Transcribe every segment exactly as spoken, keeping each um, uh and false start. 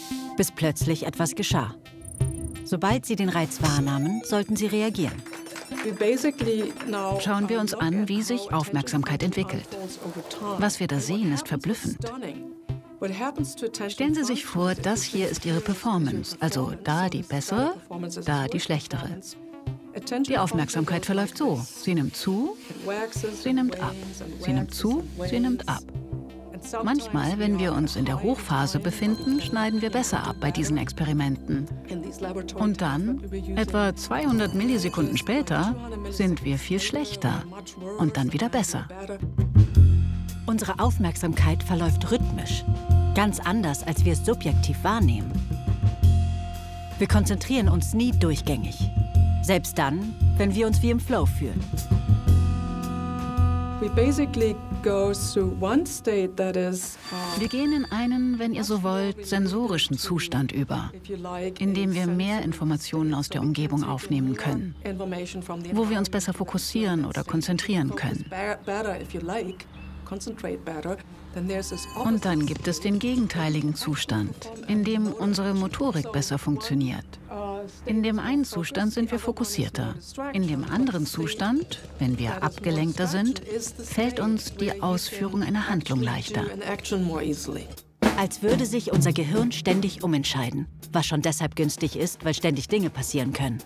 bis plötzlich etwas geschah. Sobald Sie den Reiz wahrnahmen, sollten Sie reagieren. Schauen wir uns an, wie sich Aufmerksamkeit entwickelt. Was wir da sehen, ist verblüffend. Stellen Sie sich vor, das hier ist Ihre Performance, also da die bessere, da die schlechtere. Die Aufmerksamkeit verläuft so. Sie nimmt zu, sie nimmt ab. Sie nimmt zu, sie nimmt ab. Manchmal, wenn wir uns in der Hochphase befinden, schneiden wir besser ab bei diesen Experimenten. Und dann, etwa zweihundert Millisekunden später, sind wir viel schlechter und dann wieder besser. Unsere Aufmerksamkeit verläuft rhythmisch, ganz anders, als wir es subjektiv wahrnehmen. Wir konzentrieren uns nie durchgängig, selbst dann, wenn wir uns wie im Flow fühlen. Wir gehen in einen, wenn ihr so wollt, sensorischen Zustand über, in dem wir mehr Informationen aus der Umgebung aufnehmen können, wo wir uns besser fokussieren oder konzentrieren können. Und dann gibt es den gegenteiligen Zustand, in dem unsere Motorik besser funktioniert. In dem einen Zustand sind wir fokussierter. In dem anderen Zustand, wenn wir abgelenkter sind, fällt uns die Ausführung einer Handlung leichter. Als würde sich unser Gehirn ständig umentscheiden, was schon deshalb günstig ist, weil ständig Dinge passieren können.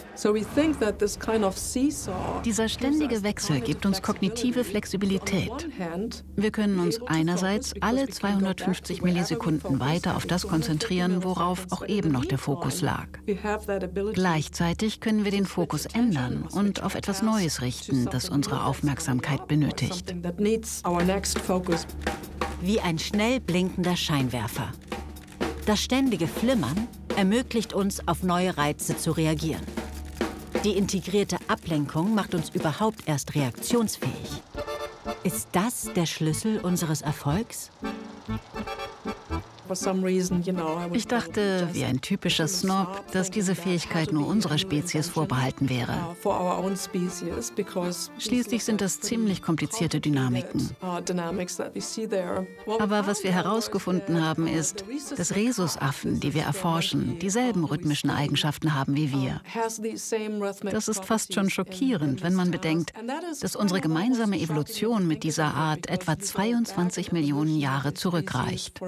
Dieser ständige Wechsel gibt uns kognitive Flexibilität. Wir können uns einerseits alle zweihundertfünfzig Millisekunden weiter auf das konzentrieren, worauf auch eben noch der Fokus lag. Gleichzeitig können wir den Fokus ändern und auf etwas Neues richten, das unsere Aufmerksamkeit benötigt. Wie ein schnell blinkender Scheinwerfer. Das ständige Flimmern ermöglicht uns, auf neue Reize zu reagieren. Die integrierte Ablenkung macht uns überhaupt erst reaktionsfähig. Ist das der Schlüssel unseres Erfolgs? Ich dachte, wie ein typischer Snob, dass diese Fähigkeit nur unserer Spezies vorbehalten wäre. Schließlich sind das ziemlich komplizierte Dynamiken. Aber was wir herausgefunden haben, ist, dass Rhesusaffen, die wir erforschen, dieselben rhythmischen Eigenschaften haben wie wir. Das ist fast schon schockierend, wenn man bedenkt, dass unsere gemeinsame Evolution mit dieser Art etwa zweiundzwanzig Millionen Jahre zurückreicht.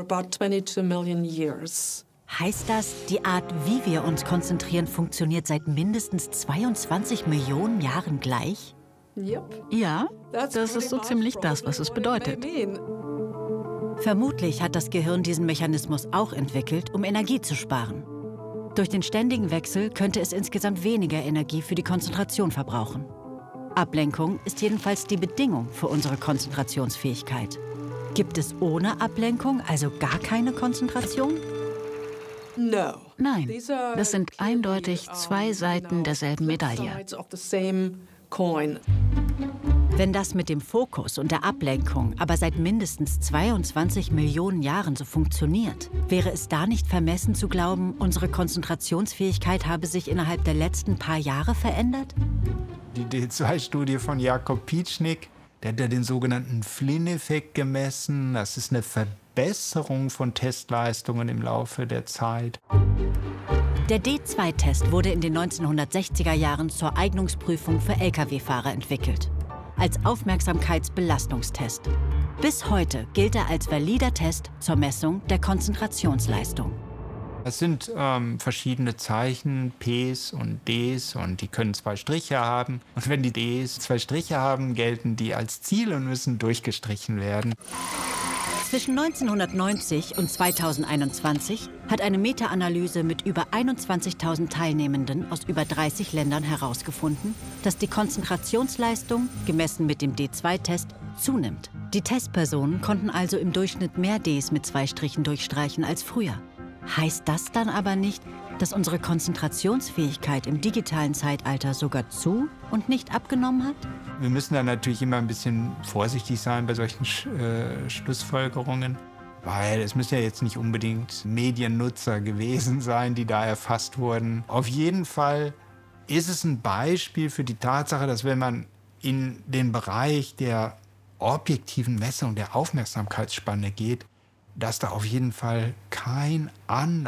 Heißt das, die Art, wie wir uns konzentrieren, funktioniert seit mindestens zweiundzwanzig Millionen Jahren gleich? Ja, das ist so ziemlich das, was es bedeutet. Vermutlich hat das Gehirn diesen Mechanismus auch entwickelt, um Energie zu sparen. Durch den ständigen Wechsel könnte es insgesamt weniger Energie für die Konzentration verbrauchen. Ablenkung ist jedenfalls die Bedingung für unsere Konzentrationsfähigkeit. Gibt es ohne Ablenkung also gar keine Konzentration? Nein, das sind eindeutig zwei Seiten derselben Medaille. Wenn das mit dem Fokus und der Ablenkung aber seit mindestens zweiundzwanzig Millionen Jahren so funktioniert, wäre es da nicht vermessen zu glauben, unsere Konzentrationsfähigkeit habe sich innerhalb der letzten paar Jahre verändert? Die D zwei Studie von Jakob Piecznik, der hat ja den sogenannten Flynn-Effekt gemessen. Das ist eine Verbesserung von Testleistungen im Laufe der Zeit. Der D zwei Test wurde in den neunzehnhundertsechziger Jahren zur Eignungsprüfung für L K W-Fahrer entwickelt. Als Aufmerksamkeitsbelastungstest. Bis heute gilt er als valider Test zur Messung der Konzentrationsleistung. Es sind ähm, verschiedene Zeichen, Ps und Ds, und die können zwei Striche haben. Und wenn die Ds zwei Striche haben, gelten die als Ziel und müssen durchgestrichen werden. Zwischen neunzehnhundertneunzig und zweitausendeinundzwanzig hat eine Meta-Analyse mit über einundzwanzigtausend Teilnehmenden aus über dreißig Ländern herausgefunden, dass die Konzentrationsleistung, gemessen mit dem D zwei Test, zunimmt. Die Testpersonen konnten also im Durchschnitt mehr Ds mit zwei Strichen durchstreichen als früher. Heißt das dann aber nicht, dass unsere Konzentrationsfähigkeit im digitalen Zeitalter sogar zu und nicht abgenommen hat? Wir müssen da natürlich immer ein bisschen vorsichtig sein bei solchen Sch äh, Schlussfolgerungen, weil es müssen ja jetzt nicht unbedingt Mediennutzer gewesen sein, die da erfasst wurden. Auf jeden Fall ist es ein Beispiel für die Tatsache, dass wenn man in den Bereich der objektiven Messung der Aufmerksamkeitsspanne geht, dass da auf jeden Fall kein anderer